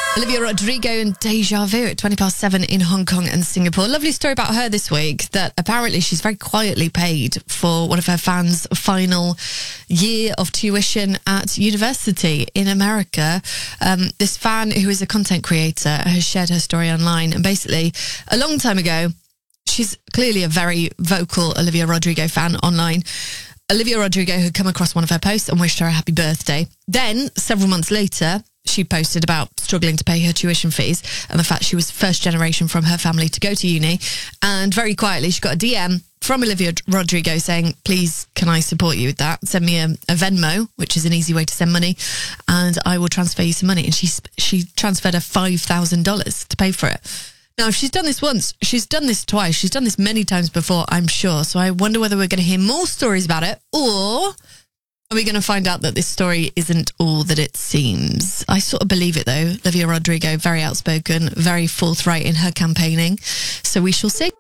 Olivia Rodrigo and Deja Vu at 7:20 in Hong Kong and Singapore. Lovely story about her this week, that apparently she's very quietly paid for one of her fans' final year of tuition at university in America. This fan, who is a content creator, has shared her story online. And basically, a long time ago, she's clearly a very vocal Olivia Rodrigo fan online. Olivia Rodrigo had come across one of her posts and wished her a happy birthday. Then, several months later, she posted about struggling to pay her tuition fees and the fact she was first generation from her family to go to uni. And very quietly, she got a DM from Olivia Rodrigo saying, please, can I support you with that? Send me a Venmo, which is an easy way to send money, and I will transfer you some money. And she transferred her $5,000 to pay for it. Now, if she's done this once, she's done this twice, she's done this many times before, I'm sure. So I wonder whether we're going to hear more stories about it, or are we going to find out that this story isn't all that it seems? I sort of believe it, though. Olivia Rodrigo, very outspoken, very forthright in her campaigning. So we shall see.